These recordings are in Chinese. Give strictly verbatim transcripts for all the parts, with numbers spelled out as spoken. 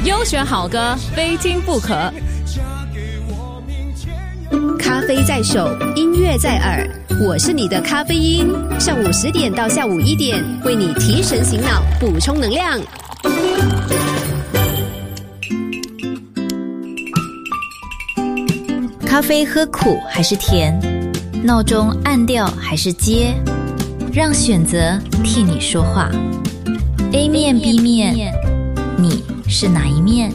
优选好歌，非听不可。 咖啡在手，音乐在耳，我是你的咖啡因。上午十点到下午一点，为你提神醒脑，补充能量。 咖啡喝苦还是甜？闹钟按掉还是接？让选择替你说话。A 面 B 面，你是哪一面？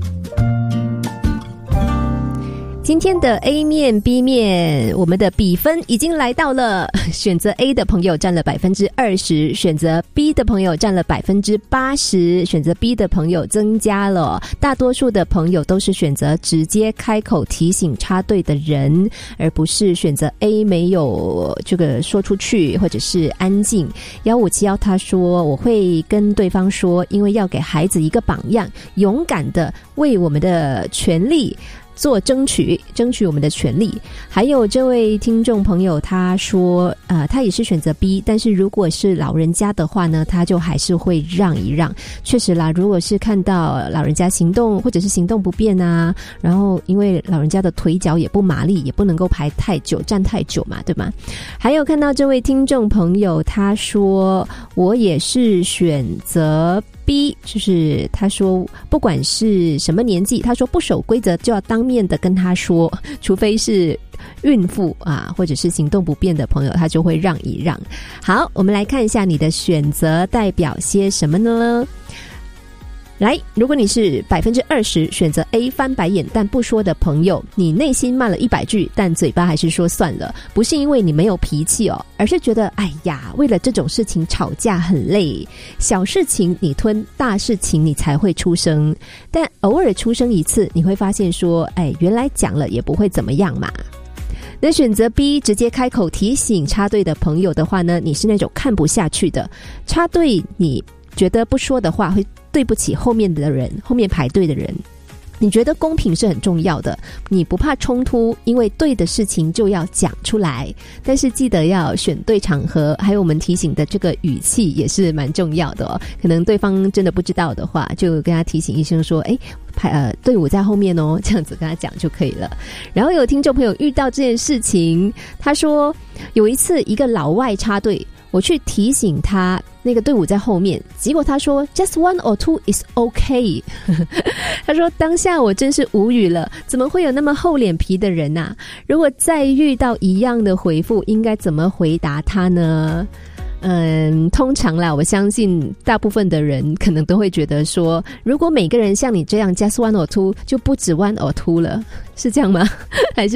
今天的 A 面 B 面，我们的比分已经来到了，选择 A 的朋友占了百分之二十，选择 B 的朋友占了百分之八十，选择 B 的朋友增加了，大多数的朋友都是选择直接开口提醒插队的人，而不是选择 A 没有这个说出去或者是安静。一五七一他说，我会跟对方说，因为要给孩子一个榜样，勇敢的为我们的权利做争取，争取我们的权利。还有这位听众朋友他说呃，他也是选择 B， 但是如果是老人家的话呢，他就还是会让一让。确实啦，如果是看到老人家行动或者是行动不便啊，然后因为老人家的腿脚也不麻利，也不能够排太久站太久嘛，对吗？还有看到这位听众朋友他说，我也是选择B， 就是他说不管是什么年纪，他说不守规则就要当面的跟他说，除非是孕妇啊或者是行动不便的朋友，他就会让一让。好，我们来看一下你的选择代表些什么呢？来，如果你是百分之二十选择 A 翻白眼但不说的朋友，你内心骂了一百句，但嘴巴还是说算了，不是因为你没有脾气哦，而是觉得哎呀，为了这种事情吵架很累，小事情你吞，大事情你才会出声，但偶尔出声一次，你会发现说，哎，原来讲了也不会怎么样嘛。那选择 B 直接开口提醒插队的朋友的话呢，你是那种看不下去的，插队你觉得不说的话会对不起后面的人，后面排队的人。你觉得公平是很重要的，你不怕冲突，因为对的事情就要讲出来，但是记得要选对场合，还有我们提醒的这个语气也是蛮重要的哦。可能对方真的不知道的话，就跟他提醒一声说，诶排呃队伍在后面哦，这样子跟他讲就可以了。然后有听众朋友遇到这件事情，他说有一次一个老外插队，我去提醒他那个队伍在后面，结果他说 just one or two is okay 他说当下我真是无语了，怎么会有那么厚脸皮的人啊？如果再遇到一样的回复，应该怎么回答他呢？嗯，通常啦，我相信大部分的人可能都会觉得说，如果每个人像你这样 just one or two， 就不止 one or two 了，是这样吗？还是